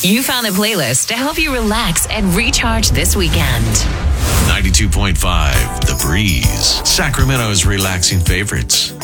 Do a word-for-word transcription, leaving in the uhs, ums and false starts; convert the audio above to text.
You found a playlist to help you relax and recharge this weekend. ninety-two point five The Breeze, Sacramento's relaxing favorites.